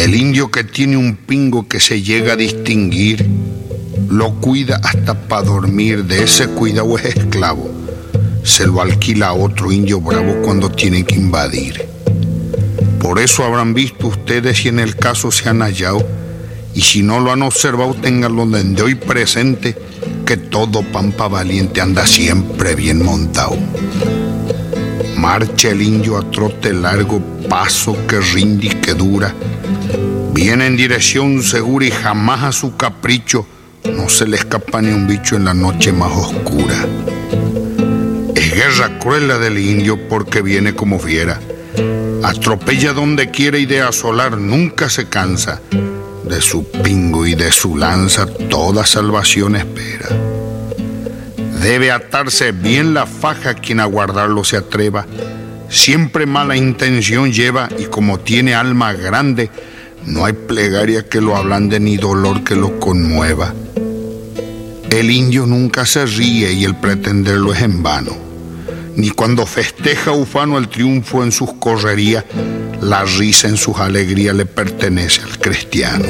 El indio que tiene un pingo que se llega a distinguir, lo cuida hasta para dormir, de ese cuidado es esclavo. Se lo alquila a otro indio bravo cuando tiene que invadir. Por eso habrán visto ustedes si en el caso se han hallado, y si no lo han observado, ténganlo desde hoy presente, que todo pampa valiente anda siempre bien montado. Marcha el indio a trote largo, paso que rinde y que dura. Viene en dirección segura y jamás a su capricho no se le escapa ni un bicho en la noche más oscura. Es guerra cruel la del indio porque viene como fiera. Atropella donde quiere y de asolar nunca se cansa. De su pingo y de su lanza toda salvación espera. Debe atarse bien la faja quien a guardarlo se atreva. Siempre mala intención lleva y como tiene alma grande, no hay plegaria que lo ablande ni dolor que lo conmueva. El indio nunca se ríe y el pretenderlo es en vano. Ni cuando festeja ufano el triunfo en sus correrías, la risa en sus alegrías le pertenece al cristiano.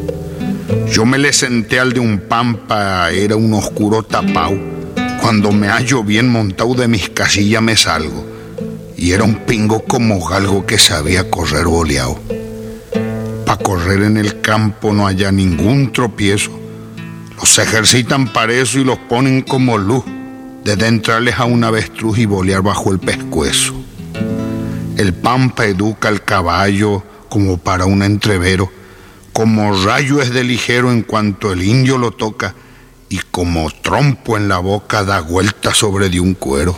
Yo me le senté al de un pampa, era un oscuro tapao. Cuando me hallo bien montado de mis casillas me salgo, y era un pingo como galgo que sabía correr boleado. Pa' correr en el campo no haya ningún tropiezo, los ejercitan para eso y los ponen como luz, desde entrarles a un avestruz y bolear bajo el pescuezo. El pampa educa al caballo como para un entrevero, como rayo es de ligero en cuanto el indio lo toca, y como trompo en la boca da vuelta sobre de un cuero.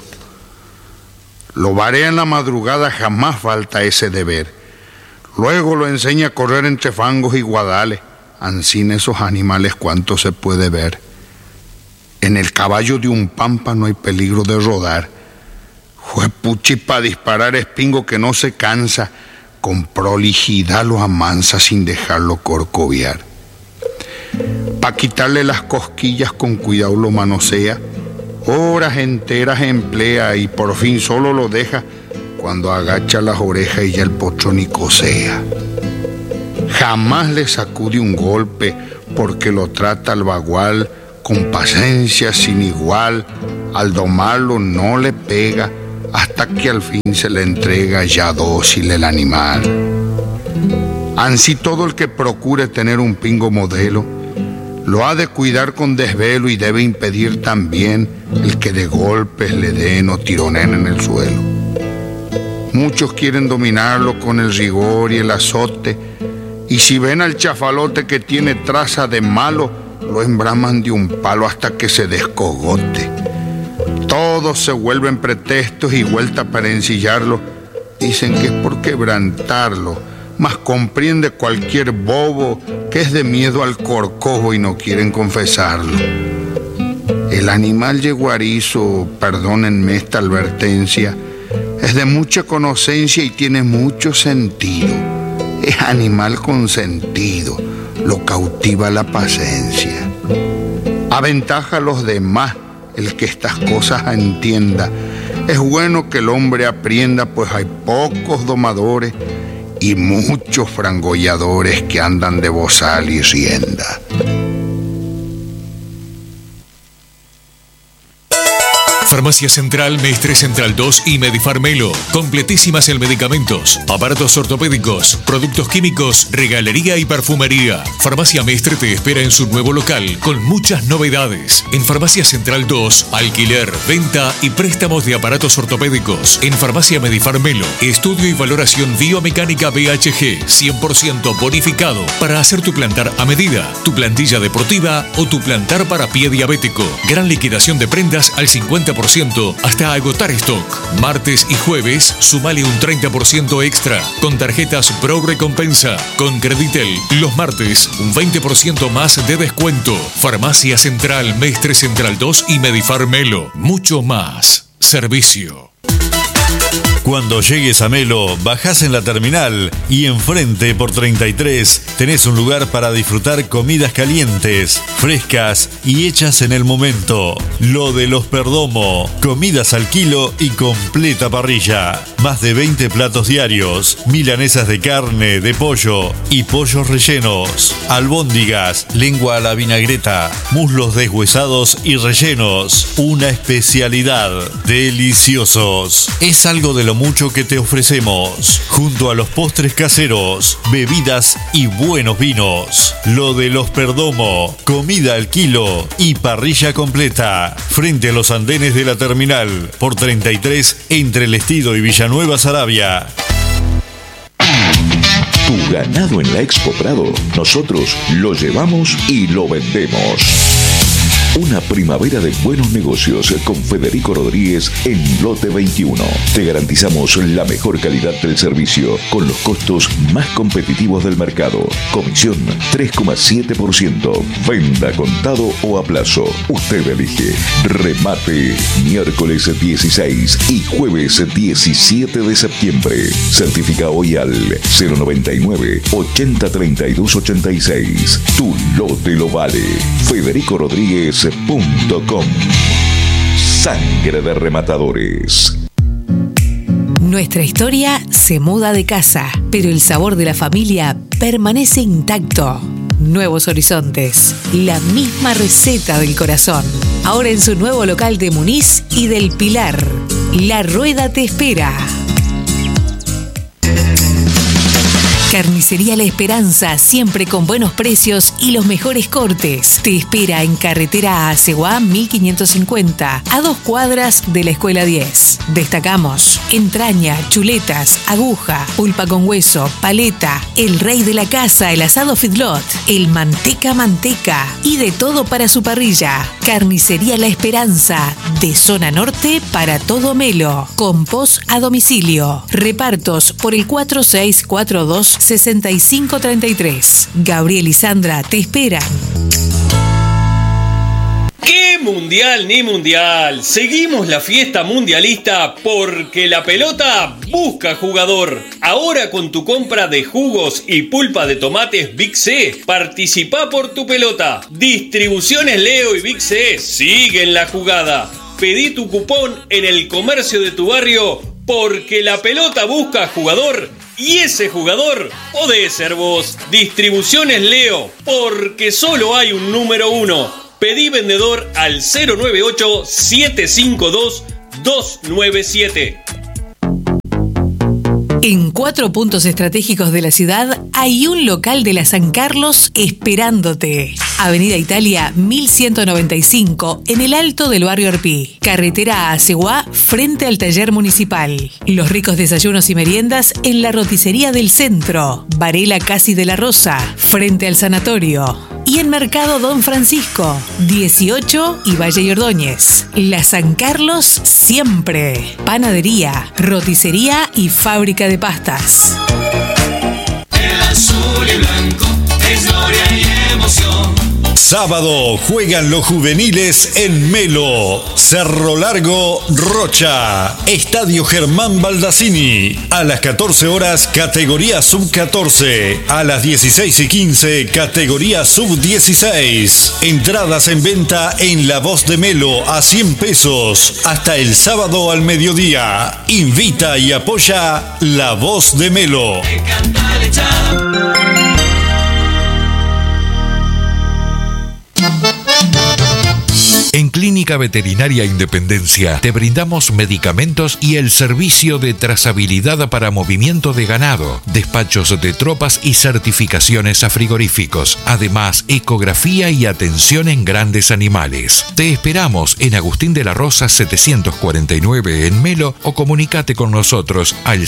Lo varea en la madrugada, jamás falta ese deber. Luego lo enseña a correr entre fangos y guadales, ansín esos animales cuanto se puede ver. En el caballo de un pampa no hay peligro de rodar. Juepuchi pa' disparar espingo que no se cansa, con prolijidad lo amansa sin dejarlo corcoviar. Pa' quitarle las cosquillas con cuidado lo manosea, horas enteras emplea y por fin solo lo deja cuando agacha las orejas y ya el pocho ni cosea. Jamás le sacude un golpe porque lo trata al bagual con paciencia sin igual. Al domarlo no le pega hasta que al fin se le entrega ya dócil el animal. Ansí todo el que procure tener un pingo modelo lo ha de cuidar con desvelo y debe impedir también el que de golpes le den o tironen en el suelo. Muchos quieren dominarlo con el rigor y el azote, y si ven al chafalote que tiene traza de malo, lo embraman de un palo hasta que se descogote. Todos se vuelven pretextos y vuelta para ensillarlo. Dicen que es por quebrantarlo, mas comprende cualquier bobo que es de miedo al corcojo y no quieren confesarlo. El animal yeguarizo, perdónenme esta advertencia, es de mucha conocencia y tiene mucho sentido. Es animal con sentido, lo cautiva la paciencia. Aventaja a los demás el que estas cosas entienda. Es bueno que el hombre aprienda, pues hay pocos domadores y muchos frangolladores que andan de bozal y rienda. Farmacia Central, Mestre Central 2 y Medifarmelo. Completísimas en medicamentos, aparatos ortopédicos, productos químicos, regalería y perfumería. Farmacia Mestre te espera en su nuevo local con muchas novedades. En Farmacia Central 2, alquiler, venta y préstamos de aparatos ortopédicos. En Farmacia Medifarmelo, estudio y valoración biomecánica BHG, 100% bonificado para hacer tu plantar a medida, tu plantilla deportiva o tu plantar para pie diabético. Gran liquidación de prendas al 50% hasta agotar stock. Martes y jueves, sumale un 30% extra con tarjetas Pro Recompensa. Con Creditel, los martes, un 20% más de descuento. Farmacia Central, Mestre Central 2 y Medifarmelo. Mucho más servicio. Cuando llegues a Melo, bajás en la terminal y enfrente por 33 tenés un lugar para disfrutar comidas calientes, frescas y hechas en el momento. Lo de los Perdomo, comidas al kilo y completa parrilla. Más de 20 platos diarios, milanesas de carne, de pollo y pollos rellenos, albóndigas, lengua a la vinagreta, muslos deshuesados y rellenos. Una especialidad. Deliciosos. Es algo de lo mucho que te ofrecemos, junto a los postres caseros, bebidas y buenos vinos. Lo de los Perdomo, comida al kilo y parrilla completa, frente a los andenes de la terminal, por 33 entre El Estido y Villanueva Saravia. Tu ganado en la Expo Prado, nosotros lo llevamos y lo vendemos. Una primavera de buenos negocios con Federico Rodríguez en Lote 21. Te garantizamos la mejor calidad del servicio con los costos más competitivos del mercado. Comisión 3,7%. Venda contado o a plazo. Usted elige. Remate miércoles 16 y jueves 17 de septiembre. Certifica hoy al 099 80 32 86. Tu lote lo vale. Federico Rodríguez .com. Sangre de rematadores. Nuestra historia se muda de casa, pero el sabor de la familia permanece intacto. Nuevos horizontes, la misma receta del corazón. Ahora en su nuevo local de Muniz y del Pilar. La Rueda te espera. Carnicería La Esperanza, siempre con buenos precios y los mejores cortes. Te espera en carretera a Ceguá 1550, a 2 cuadras de la Escuela 10. Destacamos entraña, chuletas, aguja, pulpa con hueso, paleta, el rey de la casa, el asado feedlot, el manteca y de todo para su parrilla. Carnicería La Esperanza, de zona norte para todo Melo. Compost a domicilio. Repartos por el 4642-6533. Gabriel y Sandra te esperan. ¿Qué mundial ni mundial? Seguimos la fiesta mundialista porque la pelota busca jugador. Ahora con tu compra de jugos y pulpa de tomates Big C, participa por tu pelota. Distribuciones Leo y Big C siguen la jugada. Pedí tu cupón en el comercio de tu barrio porque la pelota busca jugador y ese jugador podés ser vos. Distribuciones Leo, porque solo hay un número 1. Pedí vendedor al 098-752-297. En 4 puntos estratégicos de la ciudad hay un local de la San Carlos esperándote. Avenida Italia 1195 en el alto del barrio Arpí. Carretera a Ceguá frente al taller municipal. Los ricos desayunos y meriendas en la roticería del centro. Varela Casi de la Rosa frente al sanatorio. Y en Mercado Don Francisco 18 y Valle y Ordóñez. La San Carlos siempre. Panadería, roticería y fábrica de pastas. El azul y blanco es gloria y emoción. Sábado juegan los juveniles en Melo, Cerro Largo, Rocha, Estadio Germán Baldassini. A las 14 horas, categoría sub-14. A las 16:15, categoría sub-16. Entradas en venta en La Voz de Melo a 100 pesos hasta el sábado al mediodía. Invita y apoya La Voz de Melo. En Clínica Veterinaria Independencia te brindamos medicamentos y el servicio de trazabilidad para movimiento de ganado, despachos de tropas y certificaciones a frigoríficos. Además, ecografía y atención en grandes animales. Te esperamos en Agustín de la Rosa 749 en Melo o comunícate con nosotros al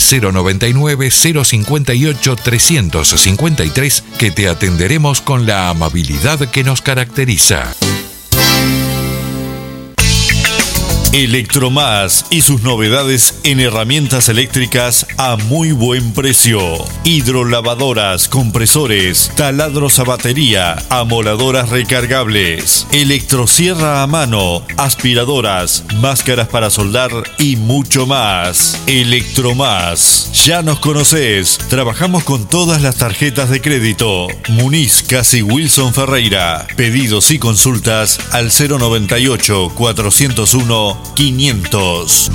099-058-353 que te atenderemos con la amabilidad que nos caracteriza. Electromás y sus novedades en herramientas eléctricas a muy buen precio. Hidrolavadoras, compresores, taladros a batería, amoladoras recargables, electrosierra a mano, aspiradoras, máscaras para soldar y mucho más. Electromás. Ya nos conocés. Trabajamos con todas las tarjetas de crédito. Muniz Casi Wilson Ferreira. Pedidos y consultas al 098 401 500.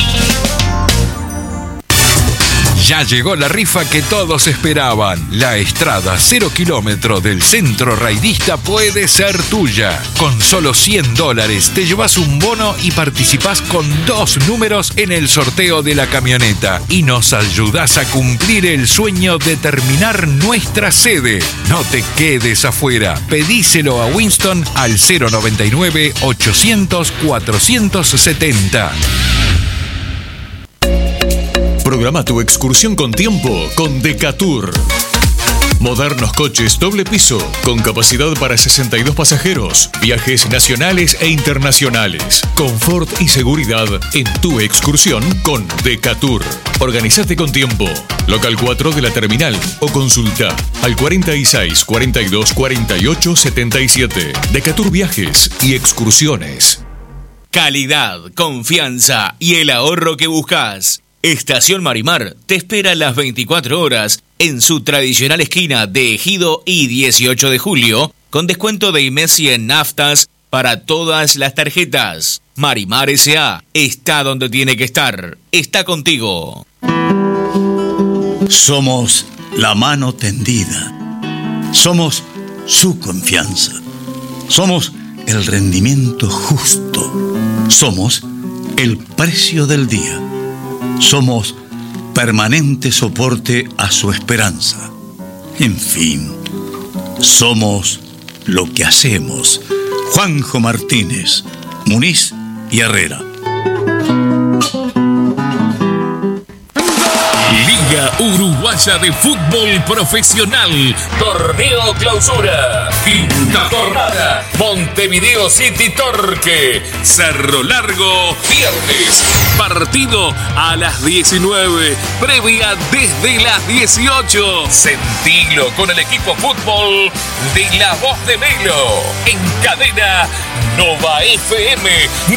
Ya llegó la rifa que todos esperaban. La Estrada 0 kilómetro del Centro Raidista puede ser tuya. Con solo $100 te llevas un bono y participás con 2 números en el sorteo de la camioneta. Y nos ayudás a cumplir el sueño de terminar nuestra sede. No te quedes afuera. Pedíselo a Winston al 099 800 470. Programa tu excursión con tiempo con Decatur. Modernos coches doble piso con capacidad para 62 pasajeros, viajes nacionales e internacionales, confort y seguridad en tu excursión con Decatur. Organizate con tiempo. Local 4 de la terminal o consulta al 46 42 48 77. Decatur Viajes y Excursiones. Calidad, confianza y el ahorro que buscas. Estación Marimar te espera las 24 horas en su tradicional esquina de Ejido y 18 de julio, con descuento de IMESI en naftas para todas las tarjetas. Marimar S.A. está donde tiene que estar. Está contigo. Somos la mano tendida. Somos su confianza. Somos el rendimiento justo. Somos el precio del día. Somos permanente soporte a su esperanza. En fin, somos lo que hacemos. Juanjo Martínez, Muniz y Herrera. Liga Uruguaya de Fútbol Profesional, Torneo Clausura, quinta jornada, Montevideo City Torque, Cerro Largo, viernes, partido a las 19, previa desde las 18. Sentilo con el equipo fútbol de La Voz de Melo, en cadena Nova FM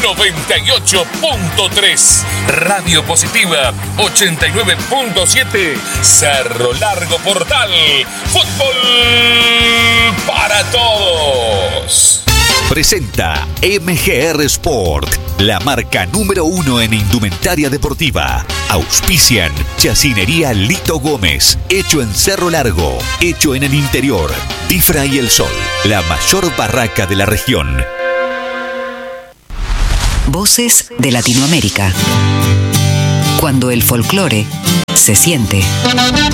98.3, Radio Positiva 89.7, Cerro Largo Portal, fútbol para todos. Presenta MGR Sport, la marca número 1 en indumentaria deportiva. Auspician Chacinería Lito Gómez, hecho en Cerro Largo, hecho en el interior. Tifra y El Sol, la mayor barraca de la región. Voces de Latinoamérica. Cuando el folclore se siente.